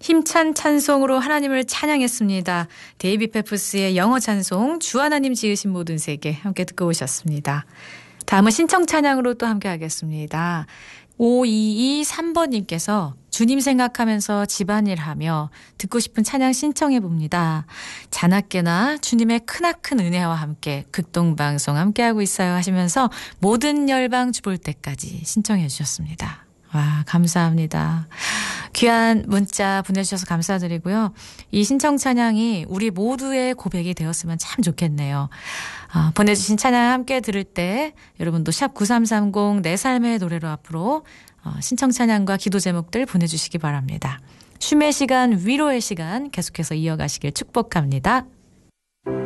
힘찬 찬송으로 하나님을 찬양했습니다. 데이비 페프스의 영어 찬송 주 하나님 지으신 모든 세계 함께 듣고 오셨습니다. 다음은 신청 찬양으로 또 함께 하겠습니다. 5223번님께서 주님 생각하면서 집안일하며 듣고 싶은 찬양 신청해 봅니다. 자나깨나 주님의 크나큰 은혜와 함께 극동방송 함께하고 있어요 하시면서 모든 열방 주볼 때까지 신청해 주셨습니다. 와, 감사합니다. 귀한 문자 보내주셔서 감사드리고요. 이 신청 찬양이 우리 모두의 고백이 되었으면 참 좋겠네요. 보내주신 찬양 함께 들을 때 여러분도 샵 9330 내 삶의 노래로 앞으로 신청 찬양과 기도 제목들 보내주시기 바랍니다. 쉼의 시간, 위로의 시간 계속해서 이어가시길 축복합니다.